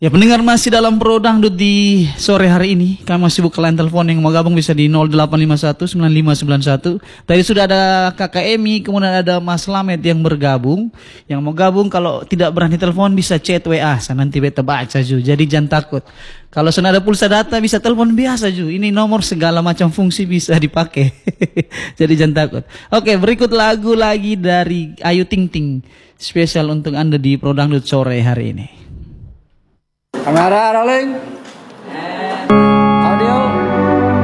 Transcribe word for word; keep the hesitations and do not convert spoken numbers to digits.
Ya, pendengar masih dalam Pro Dangdut di sore hari ini. Kami masih buka line telepon, yang mau gabung bisa di nol delapan lima satu sembilan lima sembilan satu. Tadi sudah ada Kakak Emi, kemudian ada Mas Lamet yang bergabung. Yang mau gabung kalau tidak berani telepon bisa chat W A, saya nanti beta baca Ju. Jadi jangan takut. Kalau sudah ada pulsa data bisa telepon biasa Ju. Ini nomor segala macam fungsi bisa dipakai. Jadi jangan takut. Oke, berikut lagu lagi dari Ayu Ting Ting. Spesial untuk Anda di Pro Dangdut sore hari ini. Kamera rolling. Audio.